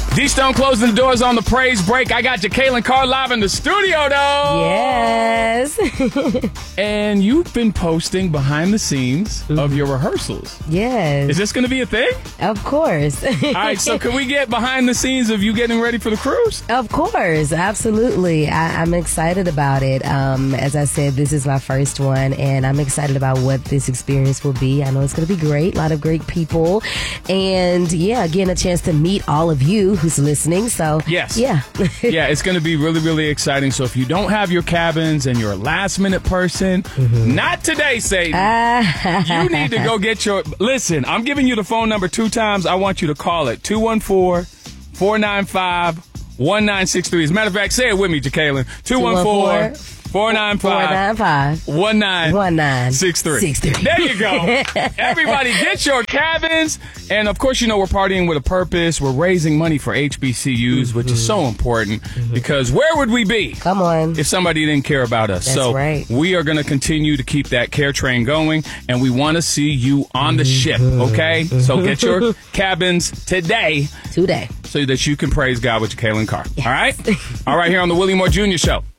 D-Stone closing the doors on the praise break. I got Jekalyn Carr live in the studio, though. Yes. And you've been posting behind the scenes of your rehearsals. Yes. Is this going to be a thing? Of course. All right, so can we get behind the scenes of you getting ready for the cruise? Of course, absolutely. I'm excited about it. As I said, this is my first one, and I'm excited about what this experience will be. I know it's going to be great. A lot of great people. And, yeah, getting a chance to meet all of you who's listening. So, yes. Yeah. Yeah, it's going to be really, really exciting. So if you don't have your cabins and you're a last-minute person, not today, Satan. You need to go get your... Listen, I'm giving you the phone number 2 times. I want you to call it 214-495-1963. As a matter of fact, say it with me, Jekalyn. 214-495-1963. There you go. Everybody, get your cabins. And, of course, you know, we're partying with a purpose. We're raising money for HBCUs, which is so important because where would we be? Come on. If somebody didn't care about us. That's so right. We are going to continue to keep that care train going, and we want to see you on the ship, okay? So get your cabins today. Today. So that you can praise God with Jekalyn Carr. All right? All right, here on the Willie Moore Jr. Show.